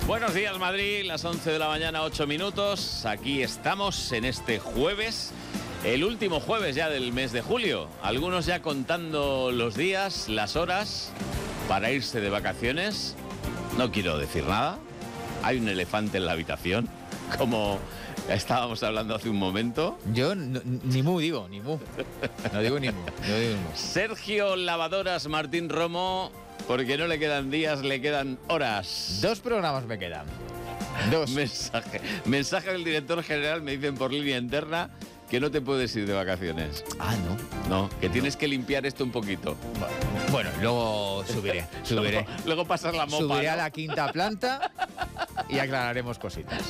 Buenos días, Madrid, las 11 de la mañana, 8 minutos. Aquí estamos en este jueves, el último jueves ya del mes de julio. Algunos ya contando los días, las horas para irse de vacaciones. No quiero decir nada. Hay un elefante en la habitación, como estábamos hablando hace un momento. Yo ni mu digo, ni mu. No digo ni mu. Sergio Lavadoras Martín Romo, porque no le quedan días, le quedan horas. 2 programas me quedan. 2. Mensaje del director general, me dicen por línea interna que no te puedes ir de vacaciones. Ah, no. No, que tienes que limpiar esto un poquito. Bueno, luego subiré. Luego pasas la mopa. Subiré a ¿no? la 5ª planta y aclararemos cositas.